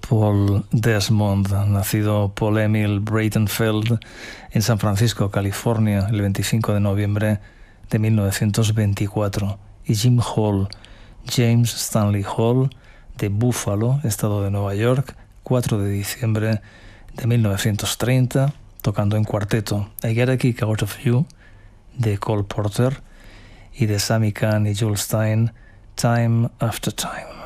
Paul Desmond, nacido Paul Emil Breitenfeld en San Francisco, California, el 25 de noviembre de 1924, y Jim Hall, James Stanley Hall, de Buffalo, estado de Nueva York, 4 de diciembre de 1930, tocando en cuarteto I Get a Kick Out of You, de Cole Porter, y de Sammy Cahn y Jules Stein, Time After Time.